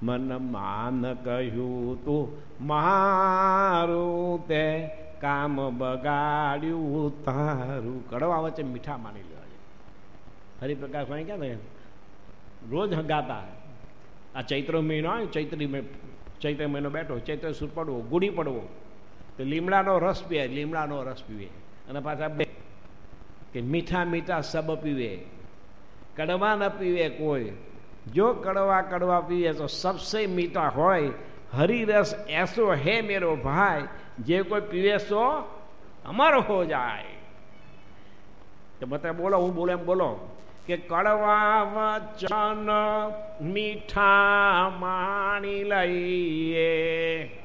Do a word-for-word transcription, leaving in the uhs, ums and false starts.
મન માન કહ્યું તું મારું તે કામ બગાડ્યું તારું. કડવા વચ્ચે મીઠા માની લેવા છે. હરિપ્રકાશ ભાઈ ક્યાં ને રોજ ગાતા. આ ચૈત્ર મહિનો આવે, ચૈત્રી ચૈત્ર મહિનો બેઠો, ચૈત્ર સુર પડવો, ગુડી પડવો, તો લીમડાનો રસ પીવે, લીમડાનો રસ પીવે. અને પાછા બે કે મીઠા મીઠા સબ પીવે, કડવા ન પીવે કોઈ. જો કડવા કડવા પીવે તો સબસે મીઠા હોય. હરિરસ એસો હે મેરો ભાઈ, જે કોઈ પીવે સો અમારો હો જાય. તો બધા બોલો, હું બોલો એમ બોલો કે કડવા વચન મીઠા માણી લઈએ,